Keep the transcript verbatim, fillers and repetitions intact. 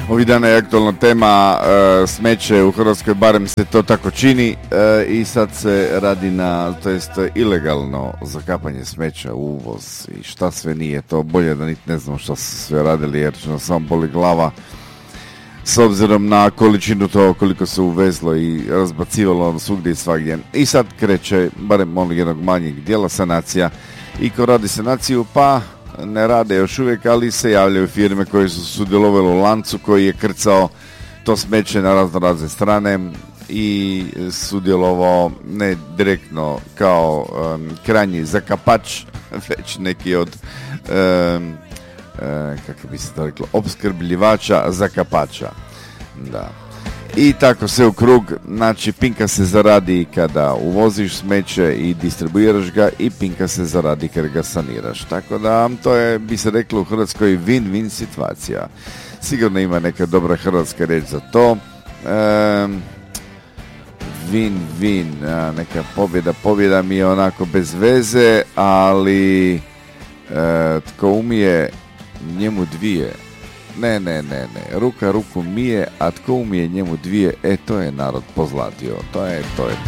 Ovih dana je aktualna tema e, smeće u Hrvatskoj, barem se to tako čini, e, i sad se radi na, to jest ilegalno zakapanje smeća, uvoz i šta sve nije, to bolje da niti ne znamo što su sve radili jer će nas samo boli glava s obzirom na količinu to koliko se uvezlo i razbacivalo svugdje i svagdje. I sad kreće, barem onog jednog manjeg dijela, sanacija. I ko radi sanaciju, pa ne rade još uvijek, ali se javljaju firme koje su sudjelovale u lancu koji je krcao to smeće na razno razne strane i sudjelovao ne direktno kao um, krajnji zakapač, već neki od um, uh, kako bi se to reklo, opskrbljivača zakapača. Da. I tako se u krug, znači pinka se zaradi kada uvoziš smeće i distribuiraš ga i pinka se zaradi kada ga saniraš. Tako da to je, bi se reklo u Hrvatskoj, win-win situacija. Sigurno ima neka dobra hrvatska riječ za to. E, win-win, a, neka pobjeda, pobjeda mi je onako bez veze, ali e, tko umije njemu dvije. Ne, ne, ne, ne, ruka ruku mije, a tko umije njemu dvije, e, to je narod pozlatio, to je, to je